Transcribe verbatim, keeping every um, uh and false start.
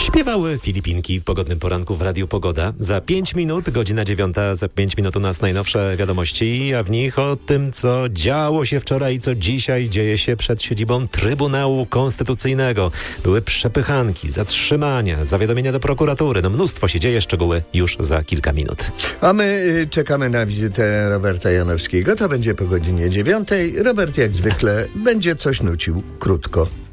Śpiewały Filipinki w pogodnym poranku w Radiu Pogoda. Za pięć minut, godzina dziewiąta, za pięć minut u nas najnowsze wiadomości, a w nich o tym, co działo się wczoraj i co dzisiaj dzieje się przed siedzibą Trybunału Konstytucyjnego. Były przepychanki, zatrzymania, zawiadomienia do prokuratury. No mnóstwo się dzieje, szczegóły już za kilka minut. A my y, czekamy na wizytę Roberta Janowskiego. To będzie po godzinie dziewiątej. Robert jak zwykle będzie coś nucił krótko.